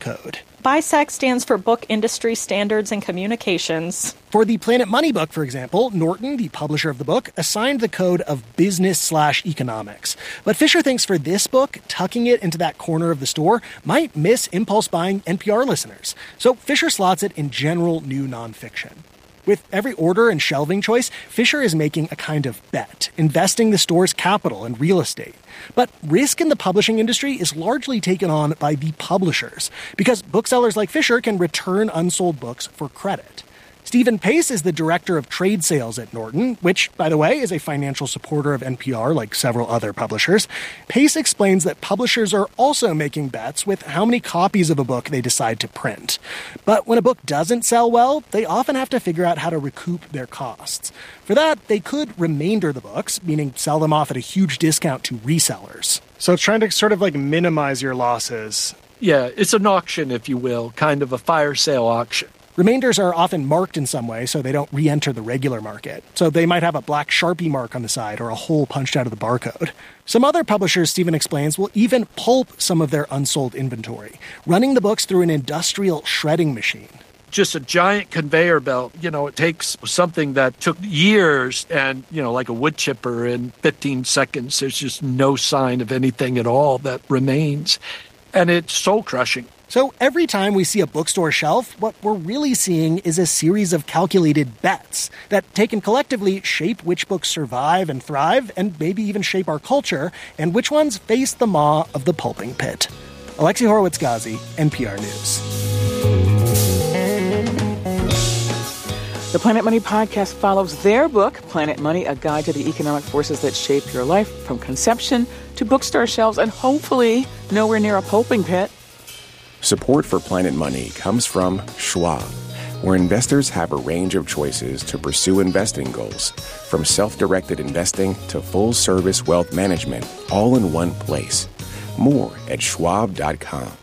code. BISAC stands for Book Industry Standards and Communications. For the Planet Money book, for example, Norton, the publisher of the book, assigned the code of business/economics. But Fisher thinks for this book, tucking it into that corner of the store might miss impulse buying NPR listeners. So Fisher slots it in general new nonfiction. With every order and shelving choice, Fisher is making a kind of bet, investing the store's capital and real estate. But risk in the publishing industry is largely taken on by the publishers, because booksellers like Fisher can return unsold books for credit. Stephen Pace is the director of trade sales at Norton, which, by the way, is a financial supporter of NPR like several other publishers. Pace explains that publishers are also making bets with how many copies of a book they decide to print. But when a book doesn't sell well, they often have to figure out how to recoup their costs. For that, they could remainder the books, meaning sell them off at a huge discount to resellers. So it's trying to sort of like minimize your losses. Yeah, it's an auction, if you will, kind of a fire sale auction. Remainders are often marked in some way so they don't re-enter the regular market. So they might have a black Sharpie mark on the side or a hole punched out of the barcode. Some other publishers, Stephen explains, will even pulp some of their unsold inventory, running the books through an industrial shredding machine. Just a giant conveyor belt. It takes something that took years and, like a wood chipper in 15 seconds. There's just no sign of anything at all that remains. And it's soul crushing. So every time we see a bookstore shelf, what we're really seeing is a series of calculated bets that, taken collectively, shape which books survive and thrive, and maybe even shape our culture, and which ones face the maw of the pulping pit. Alexi Horowitz-Ghazi, NPR News. The Planet Money podcast follows their book, Planet Money, A Guide to the Economic Forces That Shape Your Life, from conception to bookstore shelves and hopefully nowhere near a pulping pit. Support for Planet Money comes from Schwab, where investors have a range of choices to pursue investing goals, from self-directed investing to full-service wealth management, all in one place. More at schwab.com.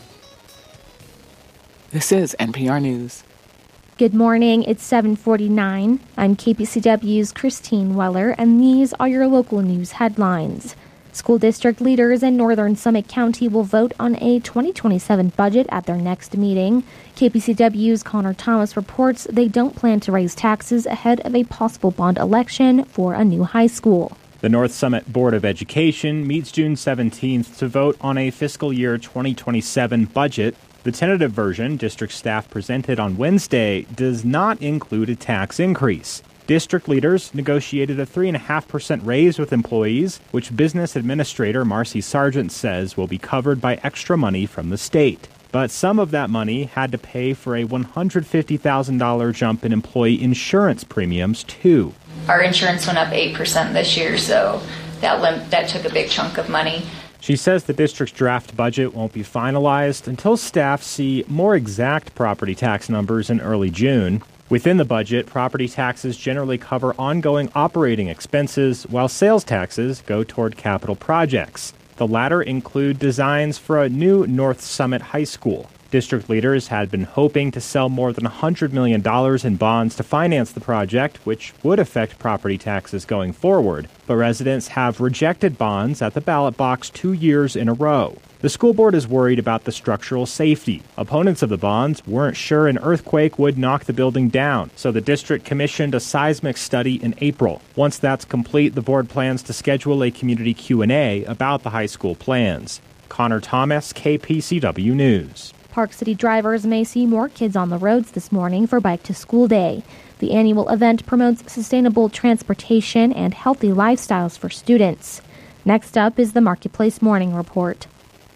This is NPR News. Good morning. It's 7:49. I'm KPCW's Christine Weller, and these are your local news headlines. School district leaders in northern Summit County will vote on a 2027 budget at their next meeting. KPCW's Connor Thomas reports they don't plan to raise taxes ahead of a possible bond election for a new high school. The North Summit Board of Education meets June 17th to vote on a fiscal year 2027 budget. The tentative version district staff presented on Wednesday does not include a tax increase. District leaders negotiated a 3.5% raise with employees, which business administrator Marcy Sargent says will be covered by extra money from the state. But some of that money had to pay for a $150,000 jump in employee insurance premiums, too. Our insurance went up 8% this year, so that took a big chunk of money. She says the district's draft budget won't be finalized until staff see more exact property tax numbers in early June. Within the budget, property taxes generally cover ongoing operating expenses, while sales taxes go toward capital projects. The latter include designs for a new North Summit High School. District leaders had been hoping to sell more than $100 million in bonds to finance the project, which would affect property taxes going forward. But residents have rejected bonds at the ballot box 2 years in a row. The school board is worried about the structural safety. Opponents of the bonds weren't sure an earthquake would knock the building down, so the district commissioned a seismic study in April. Once that's complete, the board plans to schedule a community Q&A about the high school plans. Connor Thomas, KPCW News. Park City drivers may see more kids on the roads this morning for Bike to School Day. The annual event promotes sustainable transportation and healthy lifestyles for students. Next up is the Marketplace Morning Report.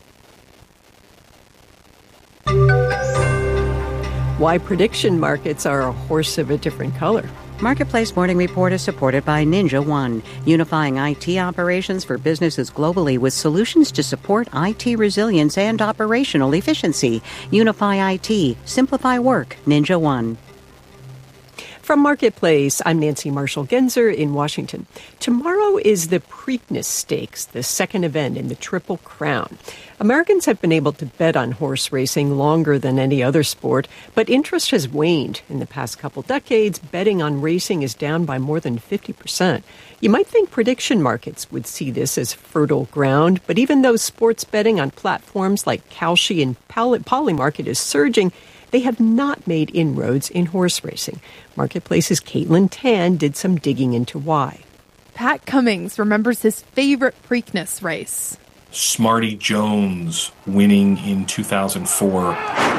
Why prediction markets are a horse of a different color. Marketplace Morning Report is supported by Ninja One, unifying IT operations for businesses globally with solutions to support IT resilience and operational efficiency. Unify IT, simplify work, Ninja One. From Marketplace, I'm Nancy Marshall-Genzer in Washington. Tomorrow is the Preakness Stakes, the second event in the Triple Crown. Americans have been able to bet on horse racing longer than any other sport, but interest has waned. In the past couple decades, betting on racing is down by more than 50%. You might think prediction markets would see this as fertile ground, but even though sports betting on platforms like Kalshi and Polymarket is surging, they have not made inroads in horse racing. Marketplace's Caitlin Tan did some digging into why. Pat Cummings remembers his favorite Preakness race. Smarty Jones winning in 2004.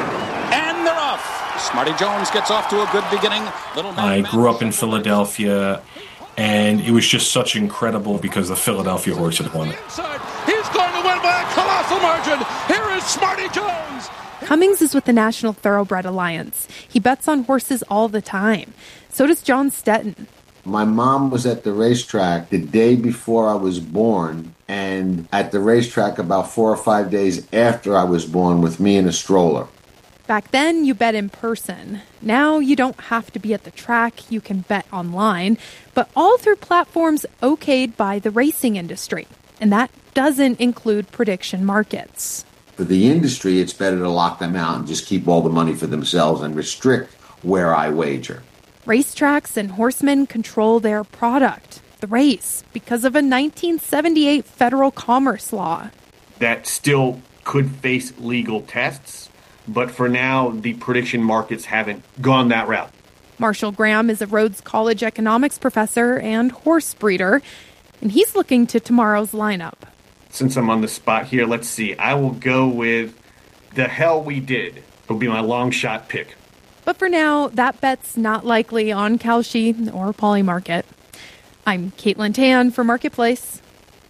And they're off. Smarty Jones gets off to a good beginning. I grew up in Philadelphia, and it was just such incredible because the Philadelphia horse had won it. He's going to win by a colossal margin. Here is Smarty Jones. Cummings is with the National Thoroughbred Alliance. He bets on horses all the time. So does John Stetton. My mom was at the racetrack the day before I was born, and at the racetrack about 4 or 5 days after I was born with me in a stroller. Back then, you bet in person. Now you don't have to be at the track. You can bet online, but all through platforms okayed by the racing industry. And that doesn't include prediction markets. For the industry, it's better to lock them out and just keep all the money for themselves and restrict where I wager. Racetracks and horsemen control their product, the race, because of a 1978 federal commerce law. That still could face legal tests, but for now, the prediction markets haven't gone that route. Marshall Graham is a Rhodes College economics professor and horse breeder, and he's looking to tomorrow's lineup. Since I'm on the spot here, let's see. I will go with The Hell We Did. It'll be my long shot pick. But for now, that bet's not likely on Kalshi or Polymarket. I'm Caitlin Tan for Marketplace.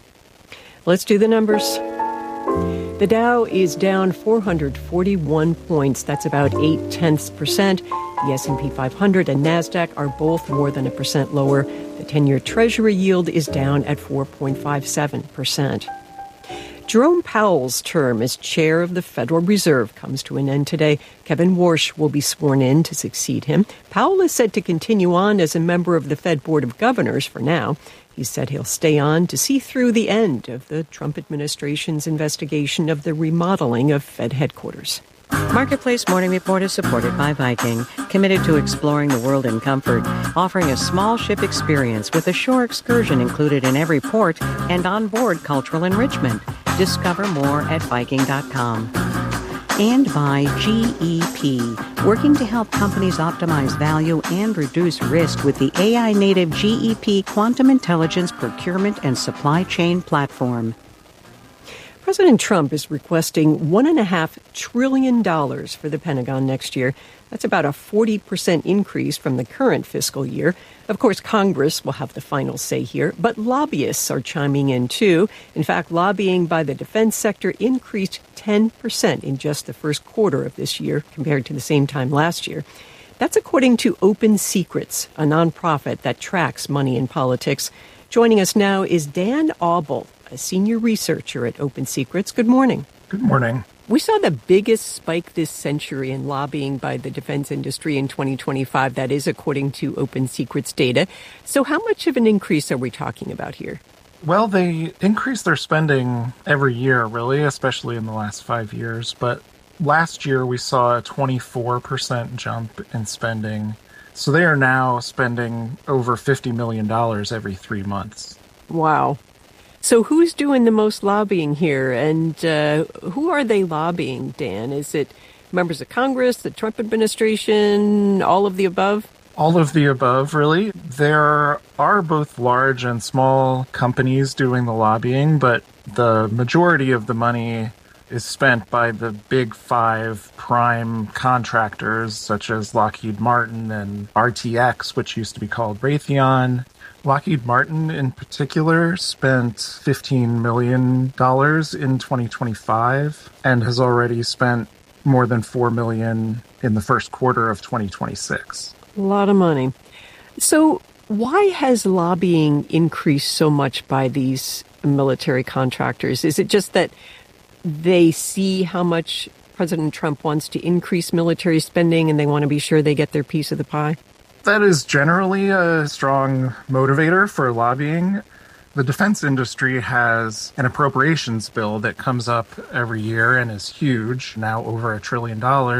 Let's do the numbers. The Dow is down 441 points. That's about 0.8%. The S&P 500 and NASDAQ are both more than 1% lower. The 10-year Treasury yield is down at 4.57%. Jerome Powell's term as chair of the Federal Reserve comes to an end today. Kevin Warsh will be sworn in to succeed him. Powell is said to continue on as a member of the Fed Board of Governors for now. He said he'll stay on to see through the end of the Trump administration's investigation of the remodeling of Fed headquarters. Marketplace Morning Report is supported by Viking, committed to exploring the world in comfort, offering a small ship experience with a shore excursion included in every port and onboard cultural enrichment. Discover more at Viking.com. And by GEP, working to help companies optimize value and reduce risk with the AI-native GEP Quantum Intelligence Procurement and Supply Chain Platform. President Trump is requesting $1.5 trillion for the Pentagon next year. That's about a 40% increase from the current fiscal year. Of course, Congress will have the final say here, but lobbyists are chiming in too. In fact, lobbying by the defense sector increased 10% in just the first quarter of this year compared to the same time last year. That's according to Open Secrets, a nonprofit that tracks money in politics. Joining us now is Dan Auble, a senior researcher at Open Secrets. Good morning. Good morning. We saw the biggest spike this century in lobbying by the defense industry in 2025. That is according to Open Secrets data. So how much of an increase are we talking about here? Well, they increase their spending every year, really, especially in the last 5 years. But last year, we saw a 24% jump in spending. So they are now spending over $50 million every 3 months. Wow. So who's doing the most lobbying here, and who are they lobbying, Dan? Is it members of Congress, the Trump administration, all of the above? All of the above, really. There are both large and small companies doing the lobbying, but the majority of the money is spent by the big five prime contractors, such as Lockheed Martin and RTX, which used to be called Raytheon. Lockheed Martin, in particular, spent $15 million in 2025 and has already spent more than $4 million in the first quarter of 2026. A lot of money. So why has lobbying increased so much by these military contractors? Is it just that they see how much President Trump wants to increase military spending and they want to be sure they get their piece of the pie? That is generally a strong motivator for lobbying. The defense industry has an appropriations bill that comes up every year and is huge, now over $1 trillion.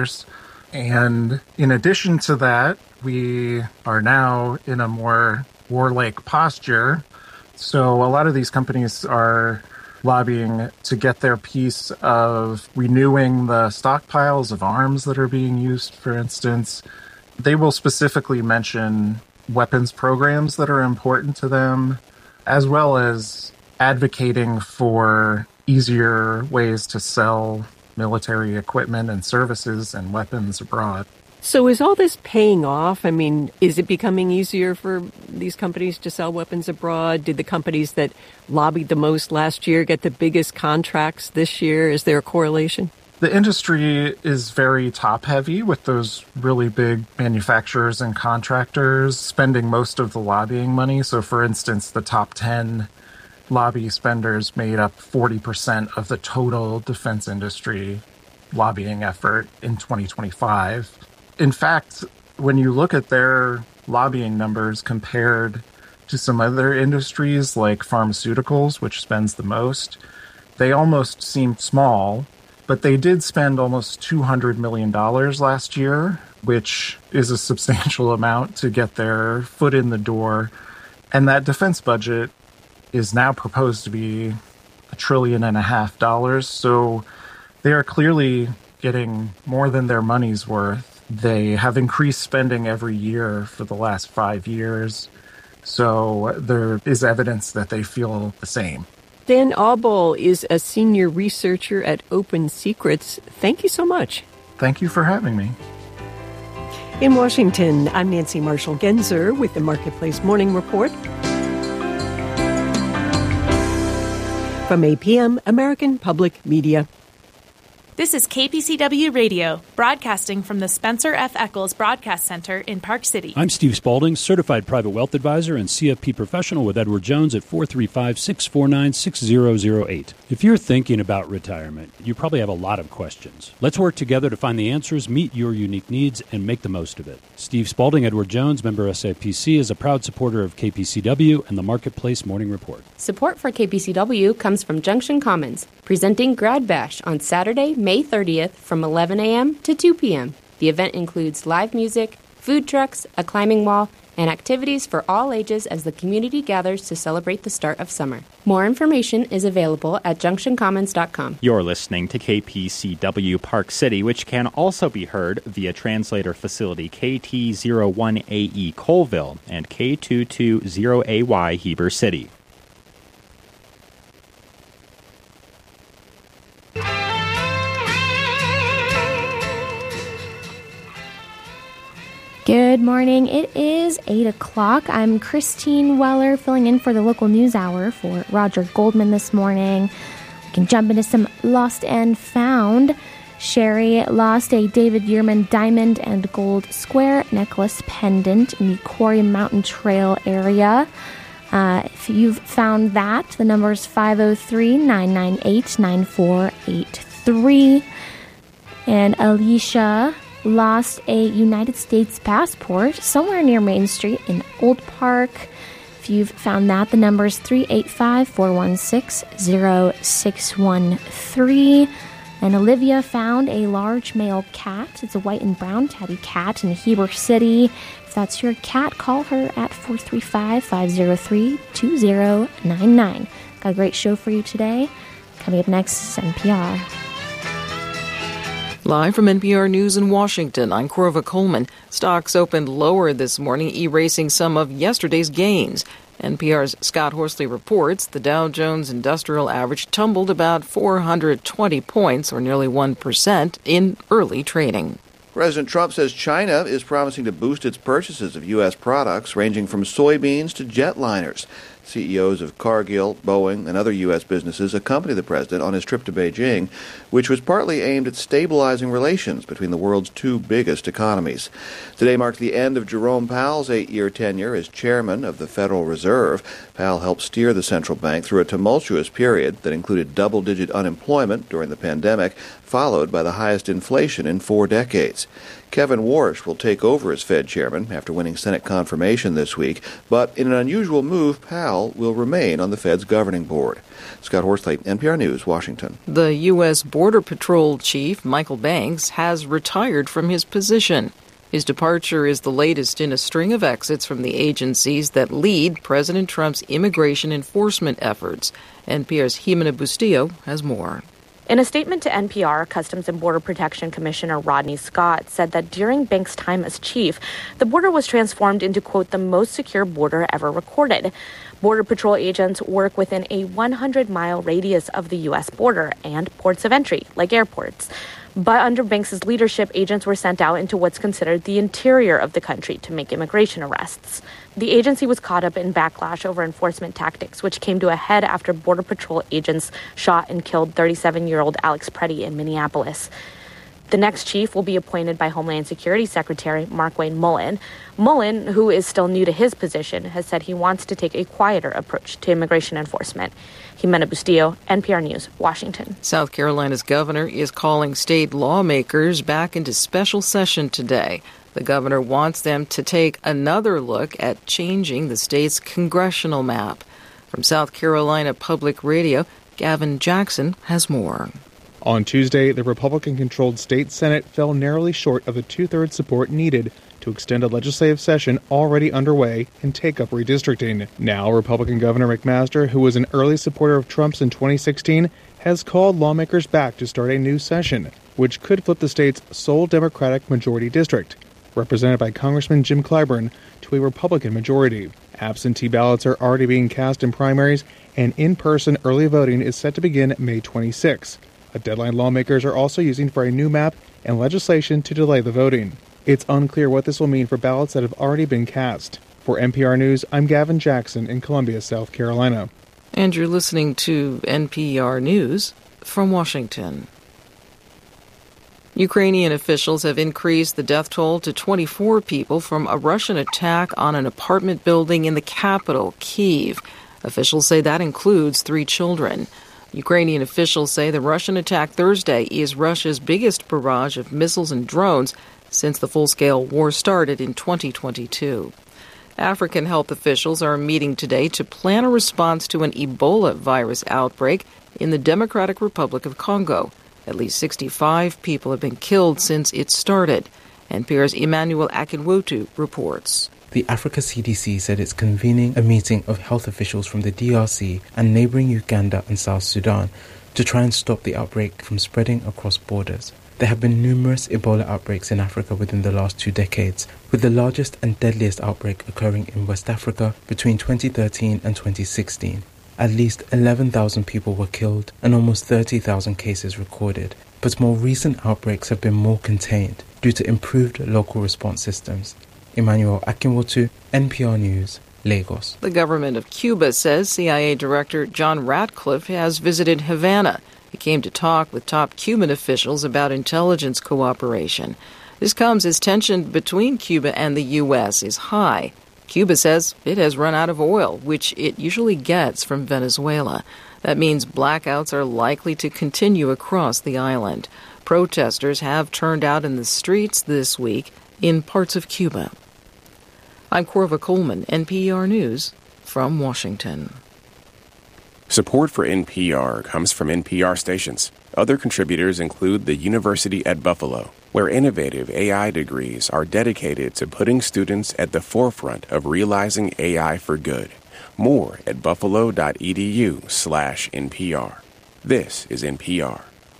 And in addition to that, we are now in a more warlike posture. So a lot of these companies are lobbying to get their piece of renewing the stockpiles of arms that are being used, for instance. They will specifically mention weapons programs that are important to them, as well as advocating for easier ways to sell military equipment and services and weapons abroad. So is all this paying off? I mean, is it becoming easier for these companies to sell weapons abroad? Did the companies that lobbied the most last year get the biggest contracts this year? Is there a correlation? The industry is very top-heavy with those really big manufacturers and contractors spending most of the lobbying money. So, for instance, the top 10 lobby spenders made up 40% of the total defense industry lobbying effort in 2025. In fact, when you look at their lobbying numbers compared to some other industries like pharmaceuticals, which spends the most, they almost seem small, but they did spend almost $200 million last year, which is a substantial amount to get their foot in the door. And that defense budget is now proposed to be $1.5 trillion. So they are clearly getting more than their money's worth. They have increased spending every year for the last 5 years. So there is evidence that they feel the same. Dan Aubel is a senior researcher at Open Secrets. Thank you so much. Thank you for having me. In Washington, I'm Nancy Marshall-Genzer with the Marketplace Morning Report. From APM, American Public Media. This is KPCW Radio, broadcasting from the Spencer F. Eccles Broadcast Center in Park City. I'm Steve Spaulding, certified private wealth advisor and CFP professional with Edward Jones at 435-649-6008. If you're thinking about retirement, you probably have a lot of questions. Let's work together to find the answers, meet your unique needs, and make the most of it. Steve Spaulding, Edward Jones, member SIPC, is a proud supporter of KPCW and the Marketplace Morning Report. Support for KPCW comes from Junction Commons, presenting Grad Bash on Saturday, May 30th from 11 a.m. to 2 p.m. The event includes live music, food trucks, a climbing wall, and activities for all ages as the community gathers to celebrate the start of summer. More information is available at junctioncommons.com. You're listening to KPCW Park City, which can also be heard via translator facility KT01AE Colville and K220AY Heber City. Good morning. It is 8 o'clock. I'm Christine Weller, filling in for the local news hour for Roger Goldman this morning. We can jump into some lost and found. Sherry lost a David Yearman diamond and gold square necklace pendant in the Quarry Mountain Trail area. If you've found that, the number is 503-998-9483. And Alicia lost a United States passport somewhere near Main Street in Old Park. If you've found that, the number is 385-416-0613. And Olivia found a large male cat. It's a white and brown tabby cat in Heber City. If that's your cat, call her at 435-503-2099. Got a great show for you today. Coming up next is NPR. Live from NPR News in Washington, I'm Corva Coleman. Stocks opened lower this morning, erasing some of yesterday's gains. NPR's Scott Horsley reports the Dow Jones Industrial Average tumbled about 420 points, or nearly 1%, in early trading. President Trump says China is promising to boost its purchases of U.S. products ranging from soybeans to jetliners. CEOs of Cargill, Boeing, and other U.S. businesses accompany the president on his trip to Beijing, which was partly aimed at stabilizing relations between the world's two biggest economies. Today marks the end of Jerome Powell's 8-year tenure as chairman of the Federal Reserve. Powell helped steer the central bank through a tumultuous period that included double-digit unemployment during the pandemic, followed by the highest inflation in 4 decades. Kevin Warsh will take over as Fed chairman after winning Senate confirmation this week, but in an unusual move, Powell will remain on the Fed's governing board. Scott Horsley, NPR News, Washington. The U.S. Border Patrol Chief, Michael Banks, has retired from his position. His departure is the latest in a string of exits from the agencies that lead President Trump's immigration enforcement efforts. NPR's Jimena Bustillo has more. In a statement to NPR, Customs and Border Protection Commissioner Rodney Scott said that during Banks' time as chief, the border was transformed into, quote, the most secure border ever recorded. Border Patrol agents work within a 100-mile radius of the U.S. border and ports of entry, like airports. But under Banks' leadership, agents were sent out into what's considered the interior of the country to make immigration arrests. The agency was caught up in backlash over enforcement tactics, which came to a head after Border Patrol agents shot and killed 37-year-old Alex Preddy in Minneapolis. The next chief will be appointed by Homeland Security Secretary Markwayne Mullin. Mullin, who is still new to his position, has said he wants to take a quieter approach to immigration enforcement. Jimena Bustillo, NPR News, Washington. South Carolina's governor is calling state lawmakers back into special session today. The governor wants them to take another look at changing the state's congressional map. From South Carolina Public Radio, Gavin Jackson has more. On Tuesday, the Republican-controlled state Senate fell narrowly short of the two-thirds support needed to extend a legislative session already underway and take up redistricting. Now, Republican Governor McMaster, who was an early supporter of Trump's in 2016, has called lawmakers back to start a new session, which could flip the state's sole Democratic majority district, represented by Congressman Jim Clyburn, to a Republican majority. Absentee ballots are already being cast in primaries, and in-person early voting is set to begin May 26. A deadline lawmakers are also using for a new map and legislation to delay the voting. It's unclear what this will mean for ballots that have already been cast. For NPR News, I'm Gavin Jackson in Columbia, South Carolina. And you're listening to NPR News from Washington. Ukrainian officials have increased the death toll to 24 people from a Russian attack on an apartment building in the capital, Kyiv. Officials say that includes 3 children. Ukrainian officials say the Russian attack Thursday is Russia's biggest barrage of missiles and drones since the full-scale war started in 2022. African health officials are meeting today to plan a response to an Ebola virus outbreak in the Democratic Republic of Congo. At least 65 people have been killed since it started. NPR's Emmanuel Akinwotu reports. The Africa CDC said it's convening a meeting of health officials from the DRC and neighboring Uganda and South Sudan to try and stop the outbreak from spreading across borders. There have been numerous Ebola outbreaks in Africa within the last 2 decades, with the largest and deadliest outbreak occurring in West Africa between 2013 and 2016. At least 11,000 people were killed and almost 30,000 cases recorded, but more recent outbreaks have been more contained due to improved local response systems. Emmanuel Akinwotu, NPR News, Lagos. The government of Cuba says CIA Director John Ratcliffe has visited Havana. He came to talk with top Cuban officials about intelligence cooperation. This comes as tension between Cuba and the U.S. is high. Cuba says it has run out of oil, which it usually gets from Venezuela. That means blackouts are likely to continue across the island. Protesters have turned out in the streets this week in parts of Cuba. I'm Corva Coleman, NPR News from Washington. Support for NPR comes from NPR stations. Other contributors include the University at Buffalo, where innovative AI degrees are dedicated to putting students at the forefront of realizing AI for good. More at buffalo.edu/NPR. This is NPR.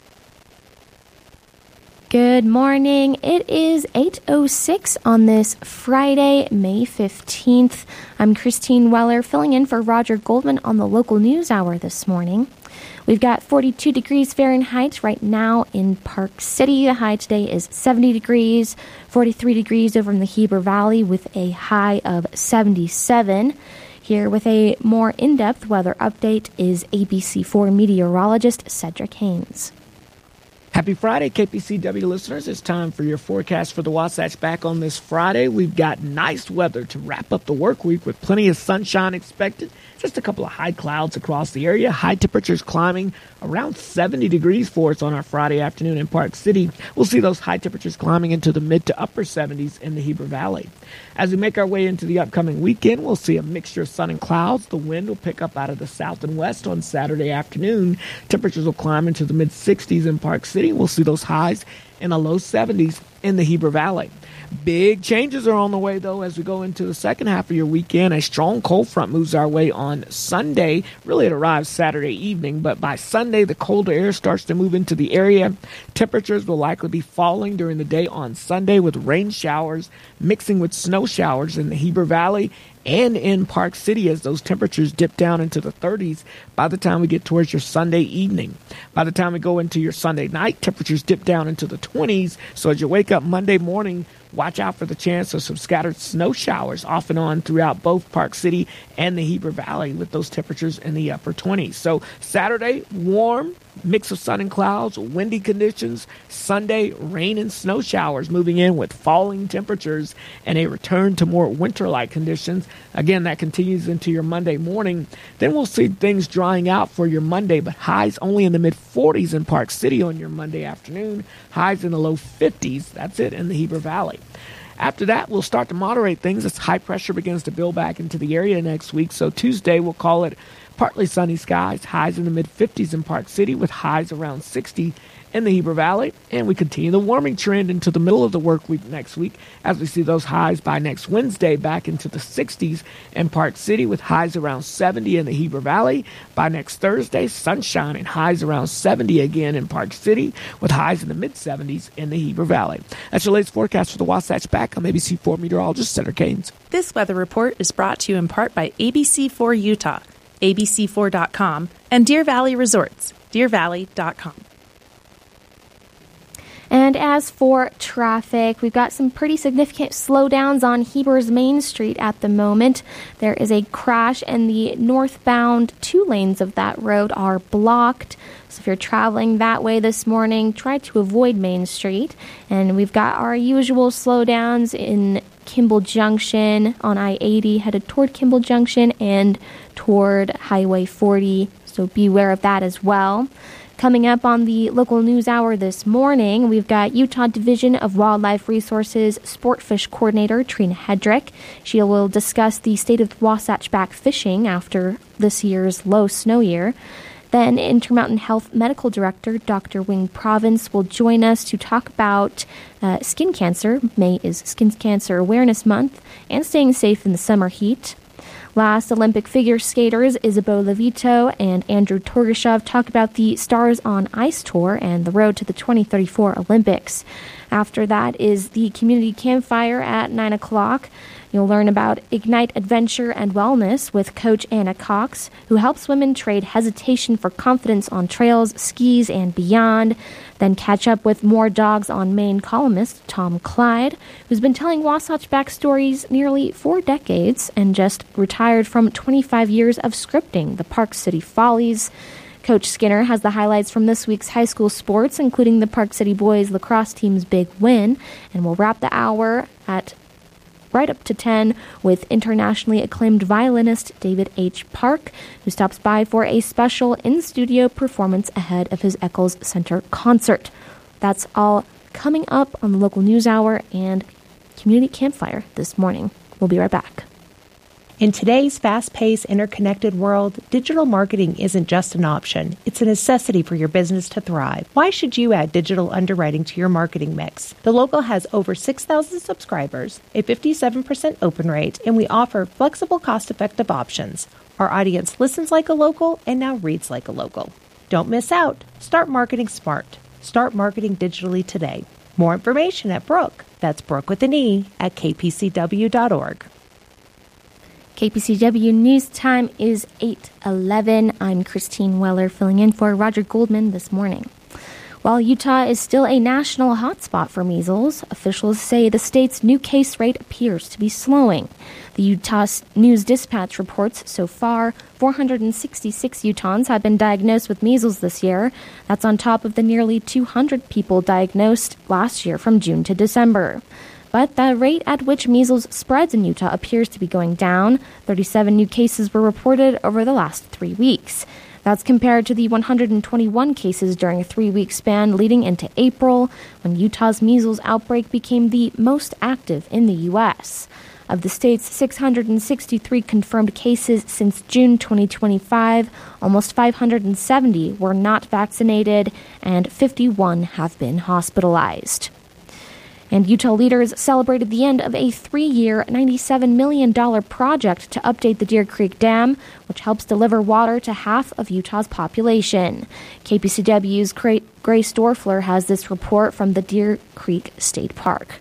Good morning. It is 8:06 on this Friday, May 15th. I'm Christine Weller, filling in for Roger Goldman on the local news hour this morning. We've got 42 degrees Fahrenheit right now in Park City. The high today is 70 degrees, 43 degrees over in the Heber Valley with a high of 77. Here with a more in-depth weather update is ABC4 meteorologist Cedric Haynes. Happy Friday, KPCW listeners. It's time for your forecast for the Wasatch back on this Friday. We've got nice weather to wrap up the work week with plenty of sunshine expected. Just a couple of high clouds across the area. High temperatures climbing around 70 degrees for us on our Friday afternoon in Park City. We'll see those high temperatures climbing into the mid to upper 70s in the Heber Valley. As we make our way into the upcoming weekend, we'll see a mixture of sun and clouds. The wind will pick up out of the south and west on Saturday afternoon. Temperatures will climb into the mid 60s in Park City. We'll see those highs in the low 70s in the Heber Valley. Big changes are on the way, though, as we go into the second half of your weekend. A strong cold front moves our way on Sunday. Really, it arrives Saturday evening, but by Sunday, the colder air starts to move into the area. Temperatures will likely be falling during the day on Sunday with rain showers mixing with snow showers in the Heber Valley and in Park City as those temperatures dip down into the 30s by the time we get towards your Sunday evening. By the time we go into your Sunday night, temperatures dip down into the 20s. So as you wake up Monday morning, watch out for the chance of some scattered snow showers off and on throughout both Park City and the Heber Valley with those temperatures in the upper 20s. So Saturday, warm, mix of sun and clouds, windy conditions. Sunday, rain and snow showers moving in with falling temperatures and a return to more winter-like conditions. Again, that continues into your Monday morning. Then we'll see things drying out for your Monday, but highs only in the mid-40s in Park City on your Monday afternoon. Highs in the low 50s. That's it in the Heber Valley. After that, we'll start to moderate things as high pressure begins to build back into the area next week. So Tuesday, we'll call it partly sunny skies, highs in the mid-50s in Park City with highs around 60 in the Heber Valley. And we continue the warming trend into the middle of the work week next week as we see those highs by next Wednesday back into the 60s in Park City with highs around 70 in the Heber Valley. By next Thursday, sunshine and highs around 70 again in Park City with highs in the mid-70s in the Heber Valley. That's your latest forecast for the Wasatch back on ABC4 meteorologist Cedric Haynes. This weather report is brought to you in part by ABC4 Utah, abc4.com, and Deer Valley Resorts, deervalley.com. And as for traffic, we've got some pretty significant slowdowns on Heber's Main Street at the moment. There is a crash and the northbound 2 lanes of that road are blocked. So if you're traveling that way this morning, try to avoid Main Street. And we've got our usual slowdowns in Kimball Junction on I-80 headed toward Kimball Junction and toward Highway 40. So beware of that as well. Coming up on the local news hour this morning, we've got Utah Division of Wildlife Resources Sportfish Coordinator Trina Hedrick. She will discuss the state of Wasatch Back fishing after this year's low snow year. Then Intermountain Health Medical Director Dr. Wing Province will join us to talk about skin cancer. May is Skin Cancer Awareness Month and staying safe in the summer heat. Last, Olympic figure skaters Isabeau Levito and Andrew Torgashev talk about the Stars on Ice tour and the road to the 2034 Olympics. After that is the community campfire at 9 o'clock. You'll learn about Ignite Adventure and Wellness with Coach Anna Cox, who helps women trade hesitation for confidence on trails, skis, and beyond. Then catch up with More Dogs on Maine columnist Tom Clyde, who's been telling Wasatch backstories nearly 4 decades and just retired from 25 years of scripting the Park City Follies. Coach Skinner has the highlights from this week's high school sports, including the Park City boys lacrosse team's big win. And we'll wrap the hour at right up to 10 with internationally acclaimed violinist David H. Park, who stops by for a special in-studio performance ahead of his Eccles Center concert. That's all coming up on the local news hour and community campfire this morning. We'll be right back. In today's fast-paced, interconnected world, digital marketing isn't just an option. It's a necessity for your business to thrive. Why should you add digital underwriting to your marketing mix? The Local has over 6,000 subscribers, a 57% open rate, and we offer flexible, cost-effective options. Our audience listens like a local and now reads like a local. Don't miss out. Start marketing smart. Start marketing digitally today. More information at Brooke. That's Brooke with an E at kpcw.org. KPCW News Time is 8:11. I'm Christine Weller filling in for Roger Goldman this morning. While Utah is still a national hotspot for measles, officials say the state's new case rate appears to be slowing. The Utah News Dispatch reports so far 466 Utahns have been diagnosed with measles this year. That's on top of the nearly 200 people diagnosed last year from June to December. But the rate at which measles spreads in Utah appears to be going down. 37 new cases were reported over the last 3 weeks. That's compared to the 121 cases during a 3-week span leading into April, when Utah's measles outbreak became the most active in the U.S. Of the state's 663 confirmed cases since June 2025, almost 570 were not vaccinated, and 51 have been hospitalized. And Utah leaders celebrated the end of a 3-year, $97 million project to update the Deer Creek Dam, which helps deliver water to half of Utah's population. KPCW's Grace Dorfler has this report from the Deer Creek State Park.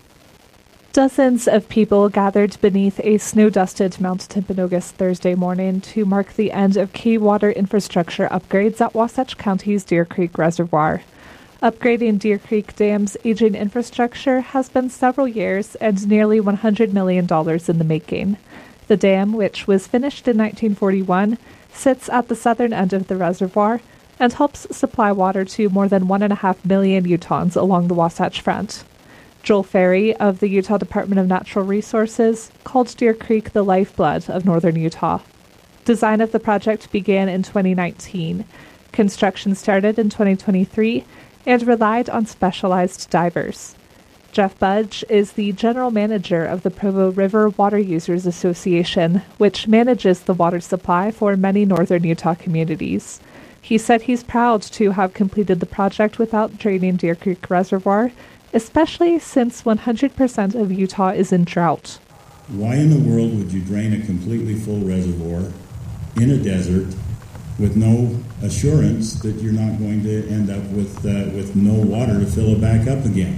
Dozens of people gathered beneath a snow-dusted Mount Timpanogos Thursday morning to mark the end of key water infrastructure upgrades at Wasatch County's Deer Creek Reservoir. Upgrading Deer Creek Dam's aging infrastructure has been several years and nearly $100 million in the making. The dam, which was finished in 1941, sits at the southern end of the reservoir and helps supply water to more than 1.5 million Utahns along the Wasatch Front. Joel Ferry of the Utah Department of Natural Resources called Deer Creek the lifeblood of northern Utah. Design of the project began in 2019. Construction started in 2023 and relied on specialized divers. Jeff Budge is the general manager of the Provo River Water Users Association, which manages the water supply for many northern Utah communities. He said he's proud to have completed the project without draining Deer Creek Reservoir, especially since 100% of Utah is in drought. Why in the world would you drain a completely full reservoir in a desert with no assurance that you're not going to end up with no water to fill it back up again?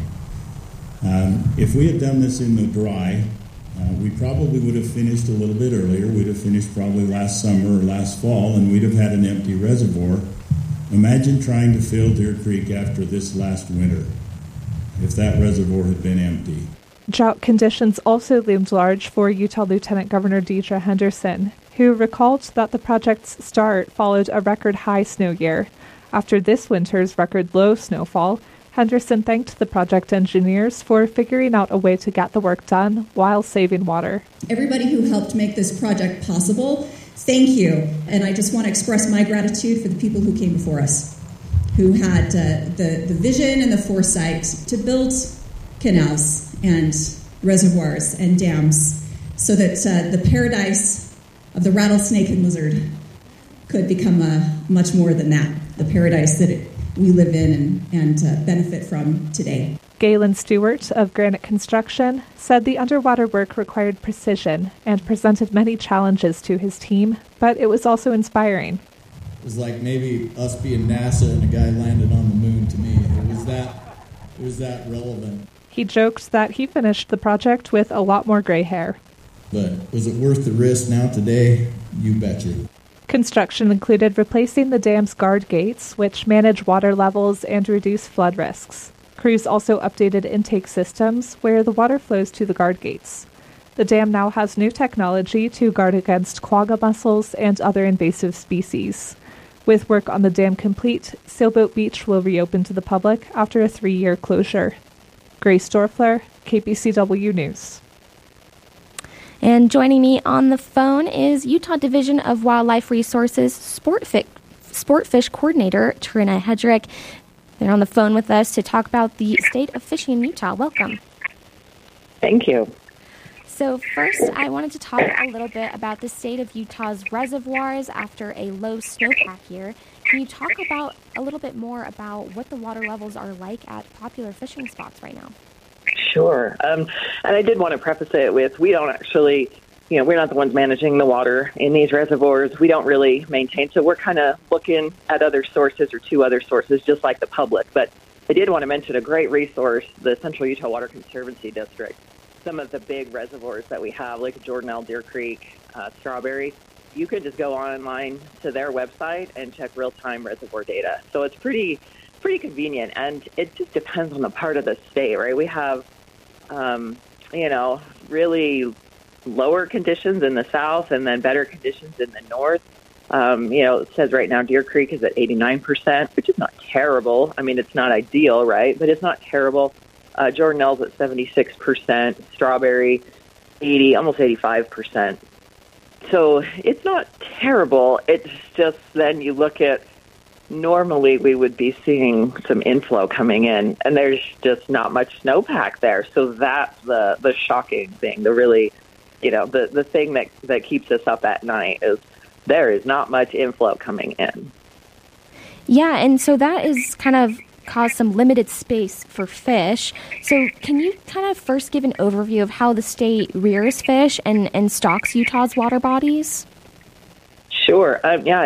If we had done this in the dry, we probably would have finished a little bit earlier. We'd have finished probably last summer or last fall, and we'd have had an empty reservoir. Imagine trying to fill Deer Creek after this last winter, if that reservoir had been empty. Drought conditions also loomed large for Utah Lieutenant Governor Deidre Henderson, who recalled that the project's start followed a record-high snow year. After this winter's record-low snowfall, Henderson thanked the project engineers for figuring out a way to get the work done while saving water. Everybody who helped make this project possible, thank you. And I just want to express my gratitude for the people who came before us, who had the vision and the foresight to build canals and reservoirs and dams so that the paradise of the rattlesnake and lizard could become much more than that, the paradise that we live in and benefit from today. Galen Stewart of Granite Construction said the underwater work required precision and presented many challenges to his team, but it was also inspiring. It was like maybe us being NASA and a guy landed on the moon to me. It was that relevant. He joked that he finished the project with a lot more gray hair. But was it worth the risk now today? You betcha. Construction included replacing the dam's guard gates, which manage water levels and reduce flood risks. Crews also updated intake systems where the water flows to the guard gates. The dam now has new technology to guard against quagga mussels and other invasive species. With work on the dam complete, Sailboat Beach will reopen to the public after a 3-year closure. Grace Dorfler, KPCW News. And joining me on the phone is Utah Division of Wildlife Resources Sportfish Coordinator Trina Hedrick. They're on the phone with us to talk about the state of fishing in Utah. Welcome. Thank you. So first, I wanted to talk a little bit about the state of Utah's reservoirs after a low snowpack year. Can you talk about a little bit more about what the water levels are like at popular fishing spots right now? Sure. And I did want to preface it with, we don't actually, we're not the ones managing the water in these reservoirs. We don't really maintain. So we're kind of looking at other sources or to other sources, just like the public. But I did want to mention a great resource, the Central Utah Water Conservancy District. Some of the big reservoirs that we have, like Jordanelle, Deer Creek, Strawberry, you can just go online to their website and check real-time reservoir data. So it's pretty pretty convenient, and it just depends on the part of the state, right? We have, really lower conditions in the south and then better conditions in the north. It says right now Deer Creek is at 89%, which is not terrible. I mean, it's not ideal, right? But it's not terrible. Jordanelle's at 76%, Strawberry 80, almost 85%. So it's not terrible. It's just then you look at, normally we would be seeing some inflow coming in, and there's just not much snowpack there. So that's the shocking thing, the really, the thing that keeps us up at night is there is not much inflow coming in. Yeah, and so that is kind of caused some limited space for fish. So can you kind of first give an overview of how the state rears fish and stocks Utah's water bodies? Sure.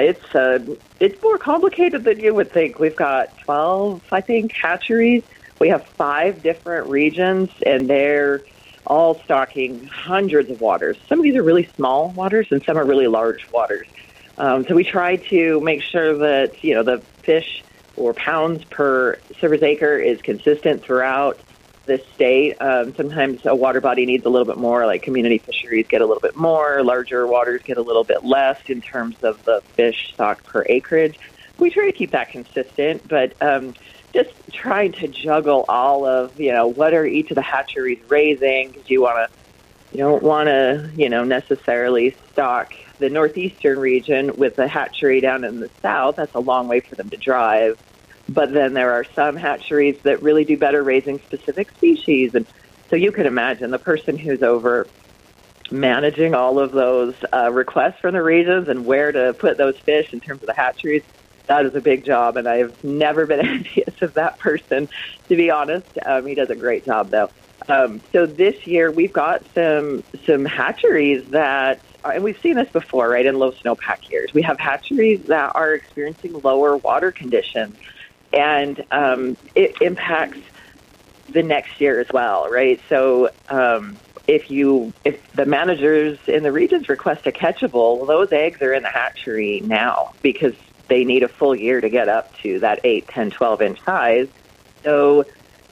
It's more complicated than you would think. We've got 12, I think, hatcheries. We have 5 different regions, and they're all stocking hundreds of waters. Some of these are really small waters, and some are really large waters. So we try to make sure that, the fish or pounds per service acre is consistent throughout the state. Sometimes a water body needs a little bit more, like community fisheries get a little bit more, larger waters get a little bit less in terms of the fish stock per acreage. We try to keep that consistent, but just trying to juggle all of, what are each of the hatcheries raising, because you don't want to, necessarily stock the northeastern region with a hatchery down in the south. That's a long way for them to drive. But then there are some hatcheries that really do better raising specific species. And so you could imagine the person who's over managing all of those requests from the regions and where to put those fish in terms of the hatcheries. That is a big job, and I've never been envious of that person, to be honest. He does a great job, though. So this year we've got some hatcheries that, and we've seen this before, right, in low snowpack years. We have hatcheries that are experiencing lower water conditions, and it impacts the next year as well, right? So if the managers in the regions request a catchable, those eggs are in the hatchery now because they need a full year to get up to that 8, 10, 12-inch size. So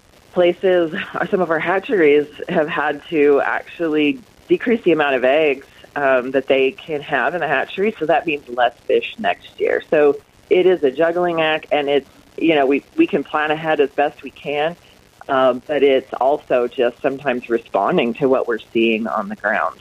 some of our hatcheries have had to actually decrease the amount of eggs that they can have in the hatchery, so that means less fish next year. So it is a juggling act, and it's, we can plan ahead as best we can, but it's also just sometimes responding to what we're seeing on the ground.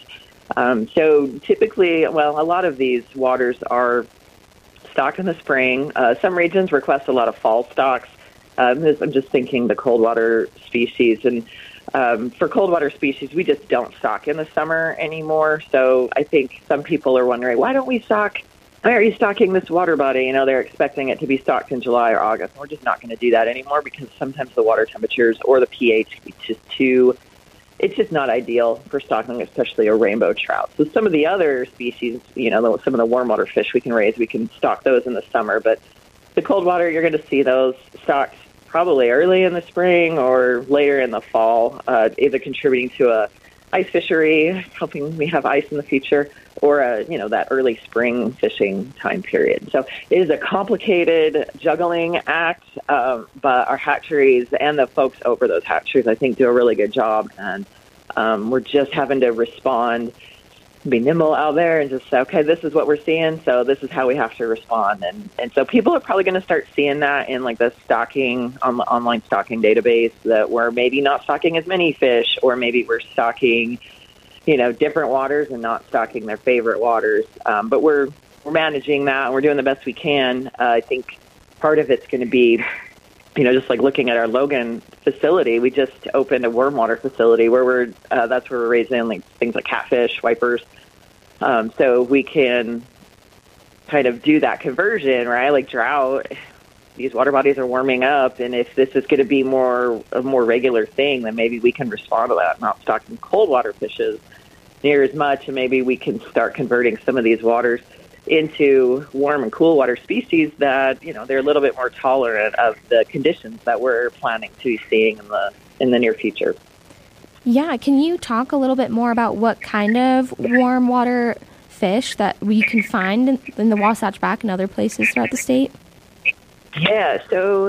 So typically, a lot of these waters are stocked in the spring. Some regions request a lot of fall stocks. I'm just thinking the cold water species. And for cold water species, we just don't stock in the summer anymore. So I think some people are wondering, why don't we stock? Why are you stocking this water body? They're expecting it to be stocked in July or August. We're just not going to do that anymore because sometimes the water temperatures or the pH is it's just not ideal for stocking, especially a rainbow trout. So some of the other species, some of the warm water fish we can raise, we can stock those in the summer. But the cold water, you're going to see those stocked probably early in the spring or later in the fall, either contributing to a ice fishery, helping me have ice in the future, or that early spring fishing time period. So it is a complicated juggling act, but our hatcheries and the folks over those hatcheries, I think, do a really good job. And we're just having to respond, be nimble out there and just say, okay, this is what we're seeing, so this is how we have to respond. And so people are probably going to start seeing that in like the stocking, on the online stocking database, that we're maybe not stocking as many fish, or maybe we're stocking different waters and not stocking their favorite waters. But we're managing that, and we're doing the best we can. I think part of it's going to be, just like looking at our Logan facility, we just opened a worm water facility where that's where we're raising like things like catfish, wipers. So we can kind of do that conversion, right? Like drought, these water bodies are warming up, and if this is going to be a more regular thing, then maybe we can respond to that, not stocking cold water fishes near as much, and maybe we can start converting some of these waters into warm and cool water species that, they're a little bit more tolerant of the conditions that we're planning to be seeing in the near future. Yeah, can you talk a little bit more about what kind of warm water fish that we can find in the Wasatch Back and other places throughout the state? Yeah, so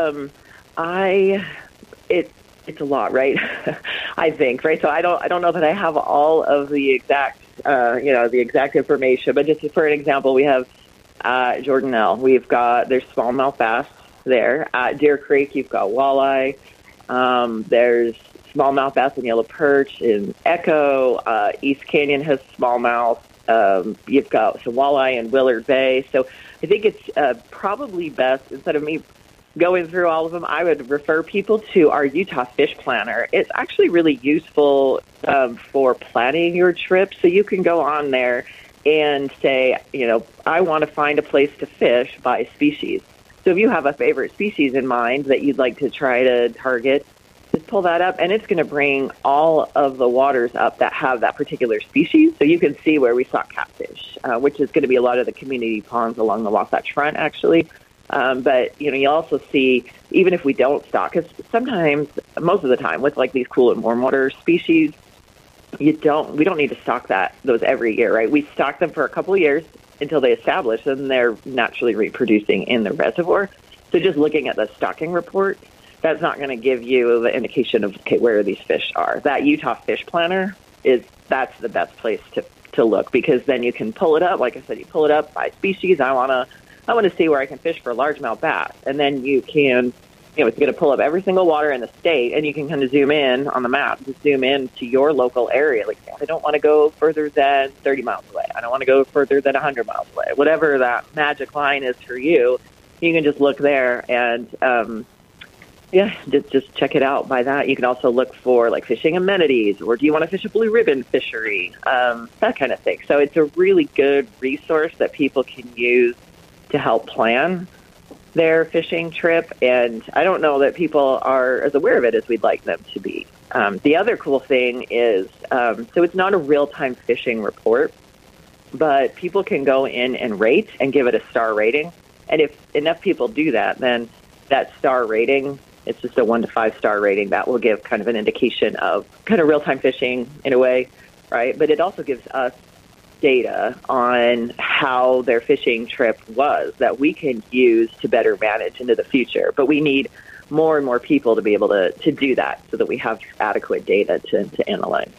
it's a lot, right? I think, right? So I don't know that I have all of the exact the exact information, but just for an example, we have Jordanelle. There's smallmouth bass there. At Deer Creek, you've got walleye. There's smallmouth bass and yellow perch in Echo. East Canyon has smallmouth. You've got some walleye in Willard Bay. So I think it's probably best, instead of me going through all of them, I would refer people to our Utah Fish Planner. It's actually really useful for planning your trip. So you can go on there and say, I want to find a place to fish by species. So if you have a favorite species in mind that you'd like to try to target, just pull that up, and it's going to bring all of the waters up that have that particular species. So you can see where we stock catfish, which is going to be a lot of the community ponds along the Wasatch Front, actually. But, you also see, even if we don't stock, because sometimes, most of the time, with like these cool and warm water species, we don't need to stock those every year, right? We stock them for a couple of years until they establish, and they're naturally reproducing in the reservoir. So just looking at the stocking report, that's not going to give you the indication of, where these fish are. That Utah Fish Planner that's the best place to look, because then you can pull it up. Like I said, you pull it up by species. I want to see where I can fish for largemouth bass. And then you can, it's going to pull up every single water in the state, and you can kind of zoom in on the map, just zoom in to your local area. Like, I don't want to go further than 30 miles away. I don't want to go further than 100 miles away. Whatever that magic line is for you, you can just look there and, just check it out by that. You can also look for like fishing amenities, or do you want to fish a blue ribbon fishery, that kind of thing. So it's a really good resource that people can use to help plan their fishing trip. And I don't know that people are as aware of it as we'd like them to be. The other cool thing is, so it's not a real-time fishing report, but people can go in and rate and give it a star rating. And if enough people do that, then that star rating, it's just a 1 to 5 star rating, that will give kind of an indication of kind of real-time fishing in a way, right? But it also gives us data on how their fishing trip was that we can use to better manage into the future. But we need more and more people to be able to do that, so that we have adequate data to analyze.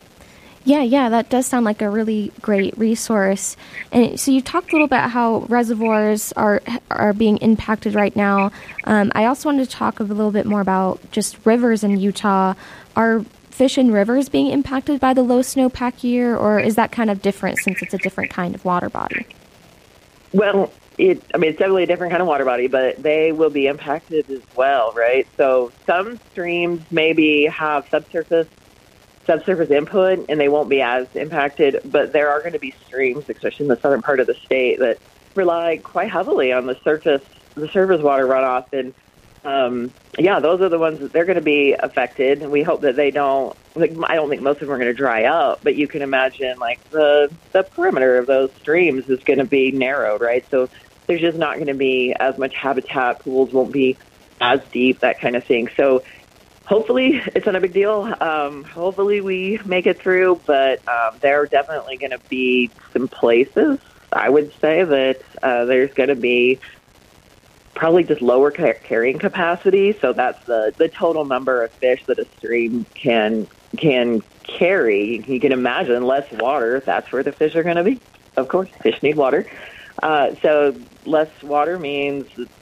Yeah, that does sound like a really great resource. And so you talked a little bit how reservoirs are being impacted right now. I also wanted to talk a little bit more about just rivers in Utah. Are fish in rivers being impacted by the low snowpack year, or is that kind of different since it's a different kind of water body? Well, it's definitely a different kind of water body, but they will be impacted as well, right? So some streams maybe have subsurface input, and they won't be as impacted, but there are going to be streams, especially in the southern part of the state, that rely quite heavily on the surface water runoff. And those are the ones that they're going to be affected. And we hope that they don't, I don't think most of them are going to dry up, but you can imagine like the perimeter of those streams is going to be narrowed, right? So there's just not going to be as much habitat, pools won't be as deep, that kind of thing. So hopefully it's not a big deal. Hopefully we make it through, but there are definitely going to be some places, I would say, that there's going to be probably just lower carrying capacity. So that's the total number of fish that a stream can carry. You can imagine less water. That's where the fish are going to be. Of course, fish need water. So less water means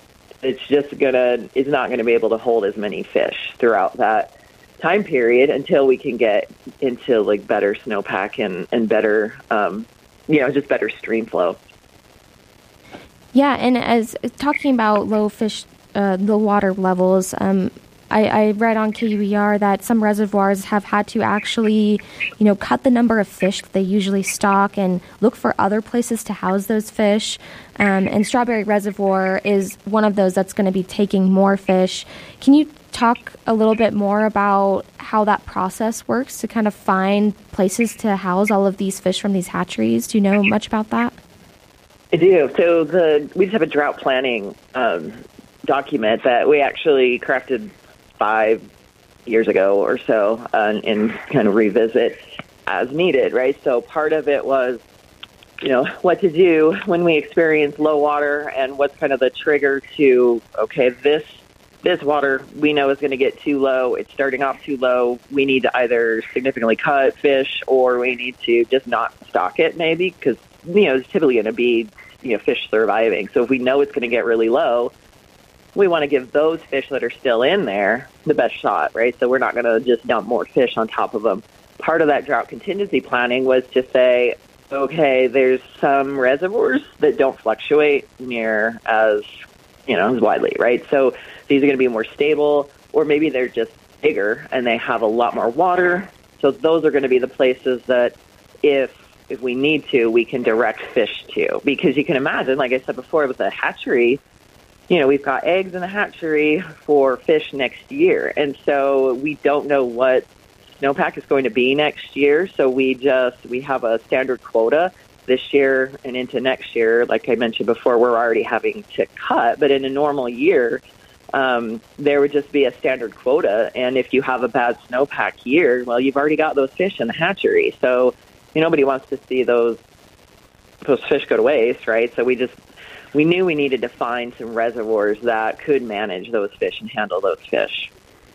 it's not going to be able to hold as many fish throughout that time period until we can get into like better snowpack and better, just better stream flow. Yeah, and as talking about low water levels, I read on KUER that some reservoirs have had to actually, cut the number of fish that they usually stock and look for other places to house those fish. And Strawberry Reservoir is one of those that's going to be taking more fish. Can you talk a little bit more about how that process works to kind of find places to house all of these fish from these hatcheries? Do you know much about that? I do. So we just have a drought planning document that we actually crafted 5 years ago or so, and kind of revisit as needed, right? So part of it was what to do when we experience low water and what's kind of the trigger to, okay, this water we know is going to get too low. It's starting off too low. We need to either significantly cut fish or we need to just not stock it maybe because, it's typically going to be, fish surviving. So if we know it's going to get really low, we want to give those fish that are still in there the best shot, right? So we're not going to just dump more fish on top of them. Part of that drought contingency planning was to say, okay, there's some reservoirs that don't fluctuate near as widely, right? So these are going to be more stable, or maybe they're just bigger and they have a lot more water. So those are going to be the places that if we need to, we can direct fish to. Because you can imagine, like I said before, with the hatchery, we've got eggs in the hatchery for fish next year. And so we don't know what snowpack is going to be next year. So we have a standard quota this year and into next year. Like I mentioned before, we're already having to cut, but in a normal year, there would just be a standard quota. And if you have a bad snowpack year, well, you've already got those fish in the hatchery. So nobody wants to see those fish go to waste, right? So we knew we needed to find some reservoirs that could manage those fish and handle those fish.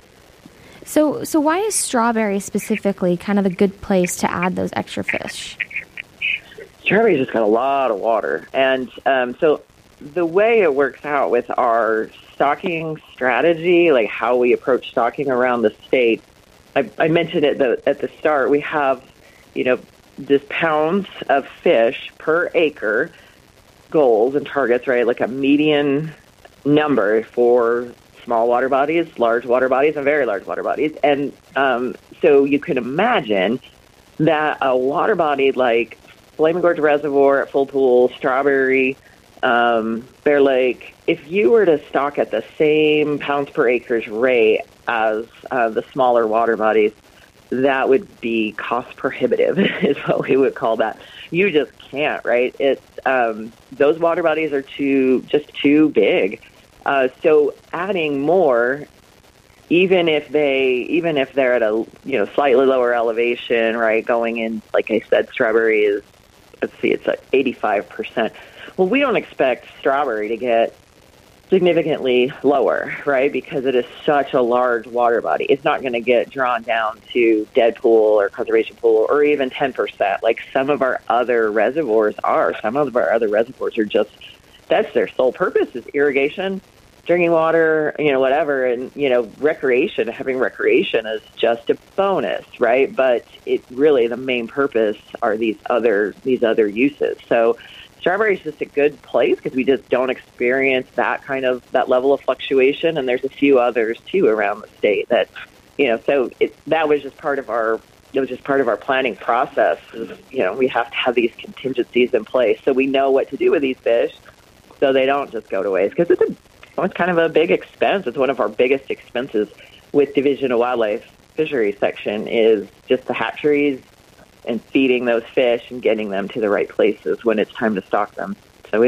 So why is Strawberry specifically kind of a good place to add those extra fish? Strawberry's just got a lot of water. And so the way it works out with our stocking strategy, like how we approach stocking around the state, I mentioned it at the start, we have, this pounds of fish per acre goals and targets, right? Like a median number for small water bodies, large water bodies, and very large water bodies. And so you can imagine that a water body like Flaming Gorge Reservoir at Full Pool, Strawberry, Bear Lake, if you were to stock at the same pounds per acres rate as the smaller water bodies, that would be cost prohibitive is what we would call that. You just can't, right? It's those water bodies are too big. So adding more, even if they're at a slightly lower elevation, right? Going in, like I said, Strawberry is, it's like 85%. Well, we don't expect Strawberry to get significantly lower, right? Because it is such a large water body. It's not going to get drawn down to dead pool or conservation pool or even 10%. Like some of our other reservoirs are. Some of our other reservoirs are just, that's their sole purpose is irrigation, drinking water, whatever. And, recreation, having recreation is just a bonus, right? But it really, the main purpose are these other uses. So Strawberry is just a good place because we just don't experience that level of fluctuation. And there's a few others too around the state that, so that was just part of our planning process. We have to have these contingencies in place so we know what to do with these fish so they don't just go to waste because it's kind of a big expense. It's one of our biggest expenses with Division of Wildlife Fisheries section is just the hatcheries and feeding those fish and getting them to the right places when it's time to stock them. So we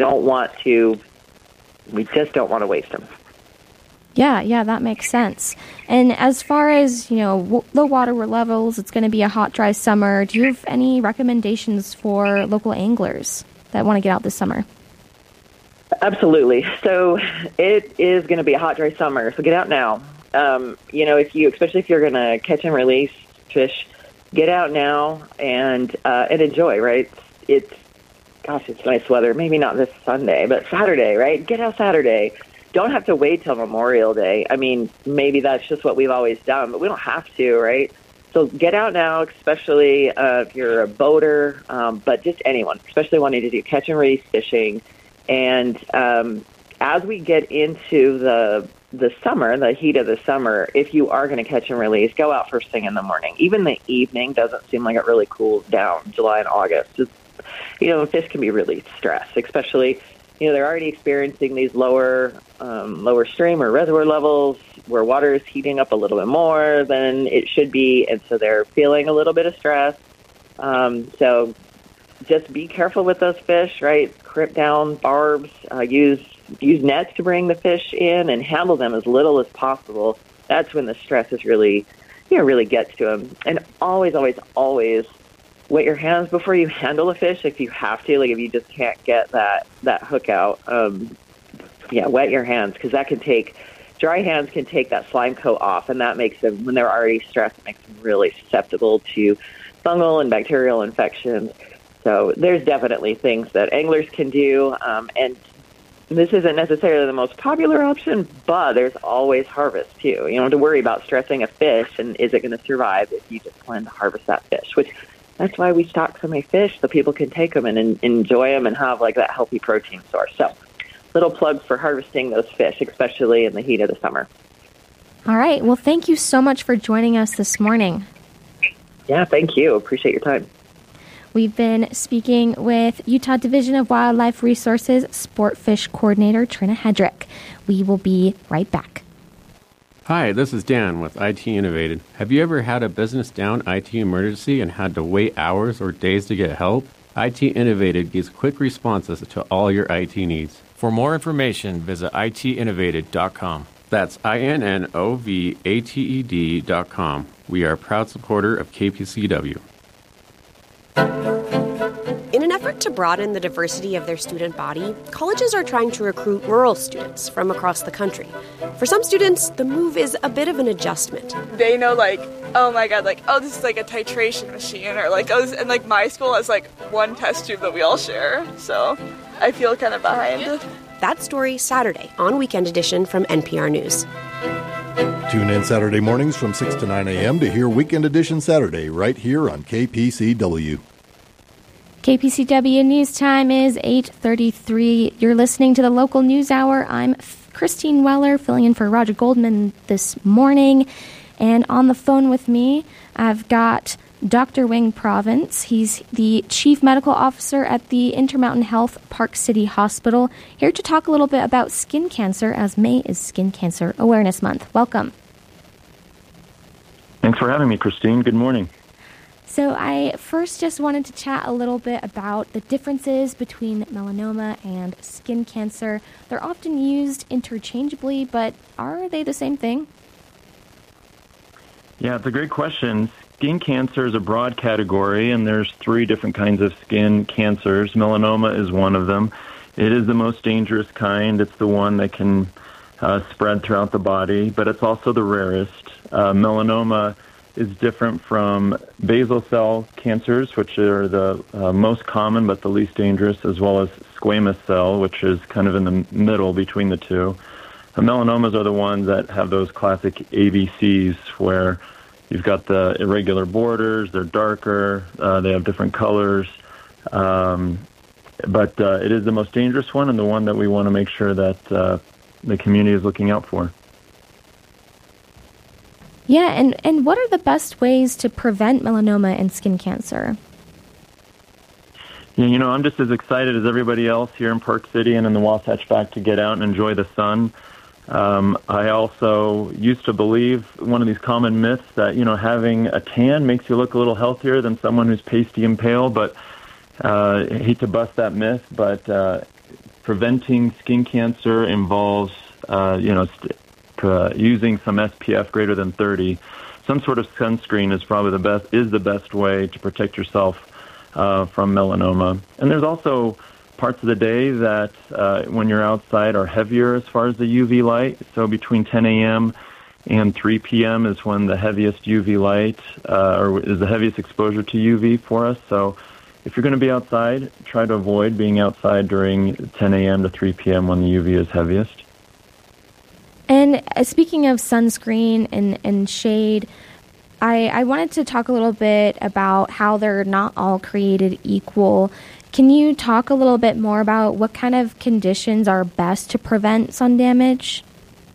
just don't want to waste them. Yeah, that makes sense. And as far as, low water levels, it's going to be a hot, dry summer. Do you have any recommendations for local anglers that want to get out this summer? Absolutely. So it is going to be a hot, dry summer. So get out now. Especially if you're going to catch and release fish, get out now and enjoy, right? It's nice weather. Maybe not this Sunday, but Saturday, right? Get out Saturday. Don't have to wait till Memorial Day. I mean, maybe that's just what we've always done, but we don't have to, right? So get out now, especially if you're a boater, but just anyone, especially wanting to do catch and release fishing. And as we get into the summer, the heat of the summer, if you are going to catch and release, go out first thing in the morning. Even the evening doesn't seem like it really cools down, July and August. Just, fish can be really stressed, especially, they're already experiencing these lower stream or reservoir levels where water is heating up a little bit more than it should be. And so they're feeling a little bit of stress. So just be careful with those fish, right? Crip down barbs, use nets to bring the fish in and handle them as little as possible. That's when the stress is really gets to them. And always, always, always wet your hands before you handle a fish if you have to. Like if you just can't get that hook out, wet your hands, because that can take, dry hands can take that slime coat off, and that makes them, when they're already stressed, it makes them really susceptible to fungal and bacterial infections. So there's definitely things that anglers can do, and this isn't necessarily the most popular option, but there's always harvest too. You don't have to worry about stressing a fish and is it going to survive if you just plan to harvest that fish, which that's why we stock so many fish, so people can take them and enjoy them and have like that healthy protein source. So little plug for harvesting those fish, especially in the heat of the summer. All right. Well, thank you so much for joining us this morning. Yeah, thank you. Appreciate your time. We've been speaking with Utah Division of Wildlife Resources Sportfish Coordinator Trina Hedrick. We will be right back. Hi, this is Dan with IT Innovated. Have you ever had a business down IT emergency and had to wait hours or days to get help? IT Innovated gives quick responses to all your IT needs. For more information, visit itinnovated.com. That's INNOVATED.com. We are a proud supporter of KPCW. In an effort to broaden the diversity of their student body, colleges are trying to recruit rural students from across the country. For some students, the move is a bit of an adjustment. They know, like, oh my god, like, oh, this is like a titration machine, or like, oh, this, and like my school has like one test tube that we all share, so I feel kind of behind. That story Saturday on Weekend Edition from NPR News. Tune in Saturday mornings from 6 to 9 a.m. to hear Weekend Edition Saturday right here on KPCW. KPCW News Time is 8:33. You're listening to the Local News Hour. I'm Christine Weller, filling in for Roger Goldman this morning. And on the phone with me, I've got Dr. Wing Province. He's the Chief Medical Officer at the Intermountain Health Park City Hospital, here to talk a little bit about skin cancer, as May is Skin Cancer Awareness Month. Welcome. Thanks for having me, Christine. Good morning. So I first just wanted to chat a little bit about the differences between melanoma and skin cancer. They're often used interchangeably, but are they the same thing? Yeah, it's a great question. Skin cancer is a broad category, and there's 3 different kinds of skin cancers. Melanoma is one of them. It is the most dangerous kind. It's the one that can spread throughout the body, but it's also the rarest. Melanoma is different from basal cell cancers, which are the most common but the least dangerous, as well as squamous cell, which is kind of in the middle between the two. The melanomas are the ones that have those classic ABCs, where you've got the irregular borders, they're darker, they have different colors, but it is the most dangerous one and the one that we want to make sure that the community is looking out for. Yeah, and what are the best ways to prevent melanoma and skin cancer? Yeah, you know, I'm just as excited as everybody else here in Park City and in the Wasatch Back to get out and enjoy the sun. I also used to believe one of these common myths that, you know, having a tan makes you look a little healthier than someone who's pasty and pale, but I hate to bust that myth, but preventing skin cancer involves, using some SPF greater than 30. Some sort of sunscreen is probably the best way to protect yourself from melanoma. And there's also parts of the day that when you're outside are heavier as far as the UV light. So between 10 a.m. and 3 p.m. is when the heaviest UV light or is the heaviest exposure to UV for us. So if you're going to be outside, try to avoid being outside during 10 a.m. to 3 p.m. when the UV is heaviest. And speaking of sunscreen and shade, I wanted to talk a little bit about how they're not all created equal. Can you talk a little bit more about what kind of conditions are best to prevent sun damage?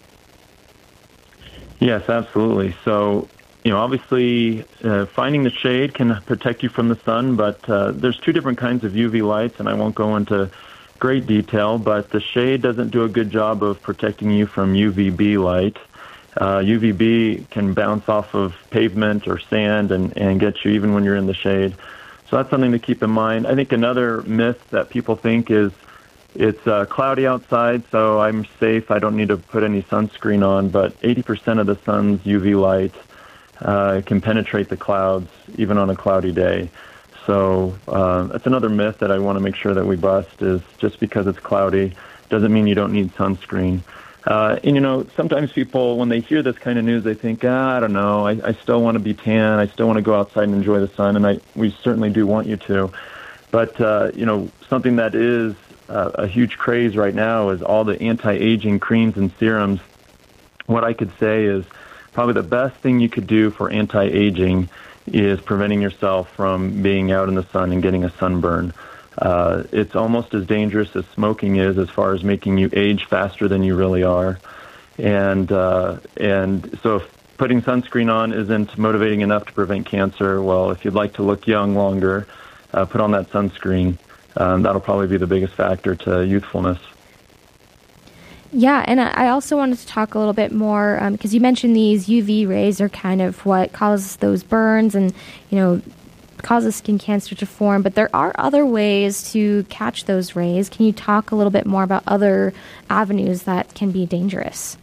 Yes, absolutely. So, you know, obviously finding the shade can protect you from the sun, but there's 2 different kinds of UV lights, and I won't go into great detail, but the shade doesn't do a good job of protecting you from UVB light. UVB can bounce off of pavement or sand and get you even when you're in the shade. So that's something to keep in mind. I think another myth that people think is it's cloudy outside, so I'm safe. I don't need to put any sunscreen on, but 80% of the sun's UV light can penetrate the clouds even on a cloudy day. So that's another myth that I want to make sure that we bust, is just because it's cloudy doesn't mean you don't need sunscreen. And, sometimes people, when they hear this kind of news, they think, I don't know, I still want to be tan. I still want to go outside and enjoy the sun, and we certainly do want you to. But, something that is a huge craze right now is all the anti-aging creams and serums. What I could say is probably the best thing you could do for anti-aging is preventing yourself from being out in the sun and getting a sunburn. It's almost as dangerous as smoking is, as far as making you age faster than you really are. And so if putting sunscreen on isn't motivating enough to prevent cancer, well, if you'd like to look young longer, put on that sunscreen. That'll probably be the biggest factor to youthfulness. Yeah, and I also wanted to talk a little bit more, because you mentioned these UV rays are kind of what causes those burns and, causes skin cancer to form, but there are other ways to catch those rays. Can you talk a little bit more about other avenues that can be dangerous?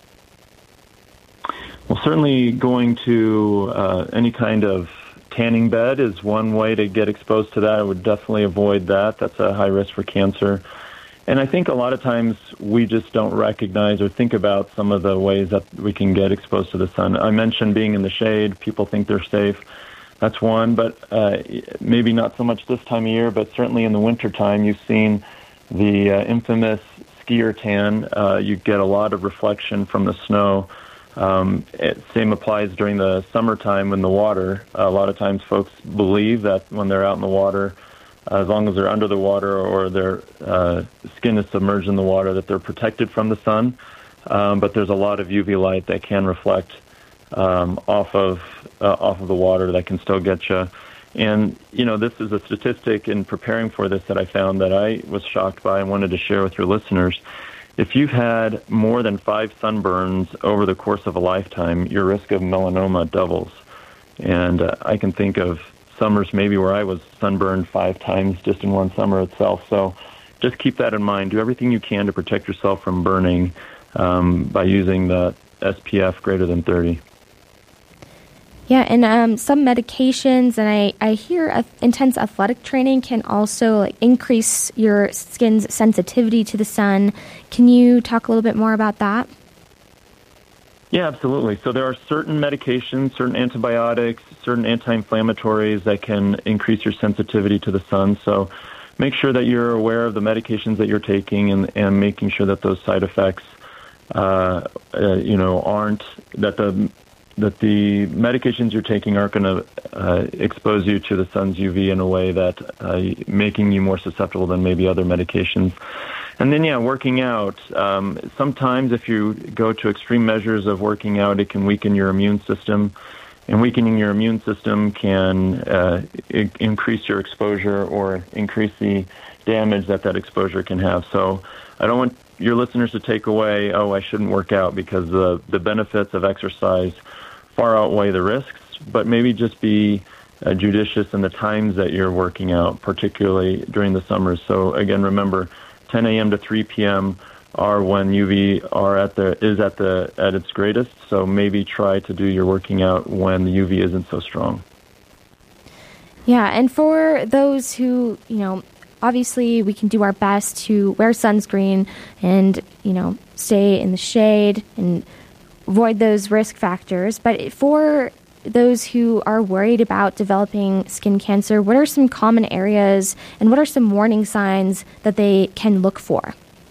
Well, certainly going to any kind of tanning bed is one way to get exposed to that. I would definitely avoid that. That's a high risk for cancer. And I think a lot of times we just don't recognize or think about some of the ways that we can get exposed to the sun. I mentioned being in the shade. People think they're safe. That's one, but maybe not so much this time of year, but certainly in the wintertime, you've seen the infamous skier tan. You get a lot of reflection from the snow. Same applies during the summertime in the water. A lot of times folks believe that when they're out in the water, as long as they're under the water or their skin is submerged in the water, that they're protected from the sun. But there's a lot of UV light that can reflect off of the water that can still get you. And, this is a statistic in preparing for this that I found that I was shocked by and wanted to share with your listeners. If you've had more than 5 sunburns over the course of a lifetime, your risk of melanoma doubles. And I can think of summers maybe where I was sunburned 5 times just in one summer itself. So just keep that in mind. Do everything you can to protect yourself from burning by using the SPF greater than 30. Yeah, and some medications, and I hear intense athletic training can also increase your skin's sensitivity to the sun. Can you talk a little bit more about that? Yeah, absolutely. So there are certain medications, certain antibiotics, certain anti-inflammatories that can increase your sensitivity to the sun. So make sure that you're aware of the medications that you're taking and making sure that those side effects, aren't, that the medications you're taking aren't going to expose you to the sun's UV in a way that making you more susceptible than maybe other medications. And then, working out. Sometimes if you go to extreme measures of working out, it can weaken your immune system. And weakening your immune system can increase your exposure or increase the damage that exposure can have. So I don't want your listeners to take away, I shouldn't work out, because the benefits of exercise far outweigh the risks, but maybe just be judicious in the times that you're working out, particularly during the summers. So again, remember, 10 a.m. to 3 p.m. are when UV is at its greatest. So maybe try to do your working out when the UV isn't so strong. Yeah, and for those who, obviously we can do our best to wear sunscreen and, stay in the shade and avoid those risk factors. But for those who are worried about developing skin cancer, what are some common areas and what are some warning signs that they can look for?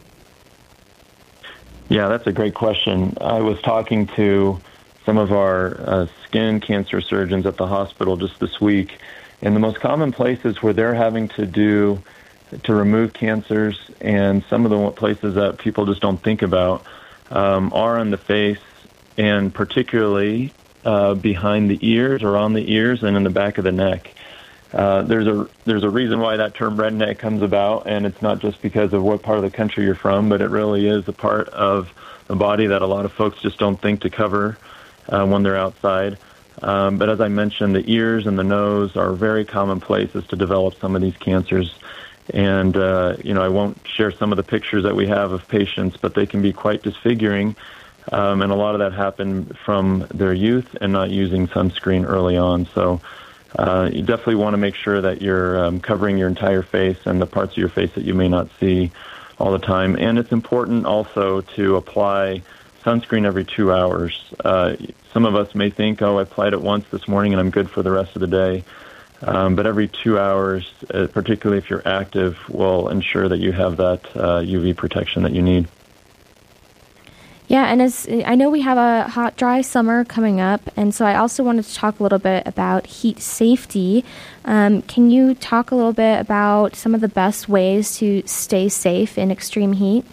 Yeah, that's a great question. I was talking to some of our skin cancer surgeons at the hospital just this week, and the most common places where they're having to remove cancers, and some of the places that people just don't think about are on the face, and particularly behind the ears or on the ears and in the back of the neck. There's a reason why that term redneck comes about, and it's not just because of what part of the country you're from, but it really is a part of the body that a lot of folks just don't think to cover when they're outside. But as I mentioned, the ears and the nose are very common places to develop some of these cancers. And, I won't share some of the pictures that we have of patients, but they can be quite disfiguring. And a lot of that happened from their youth and not using sunscreen early on. So You definitely want to make sure that you're covering your entire face and the parts of your face that you may not see all the time. And it's important also to apply sunscreen every 2 hours. Some of us may think, I applied it once this morning and I'm good for the rest of the day. But every 2 hours, particularly if you're active, will ensure that you have that UV protection that you need. Yeah, and as I know we have a hot, dry summer coming up, and so I also wanted to talk a little bit about heat safety. Can you talk a little bit about some of the best ways to stay safe in extreme heat?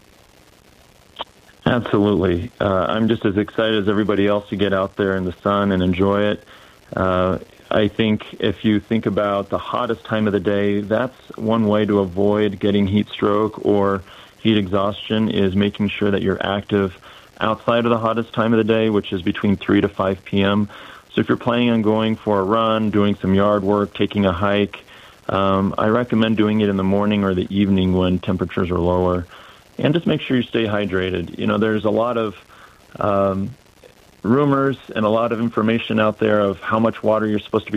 Absolutely. I'm just as excited as everybody else to get out there in the sun and enjoy it. I think if you think about the hottest time of the day, that's one way to avoid getting heat stroke or heat exhaustion, is making sure that you're active outside of the hottest time of the day, which is between 3 to 5 p.m. So if you're planning on going for a run, doing some yard work, taking a hike, I recommend doing it in the morning or the evening when temperatures are lower. And just make sure you stay hydrated. You know, there's a lot of rumors and a lot of information out there of how much water you're supposed to be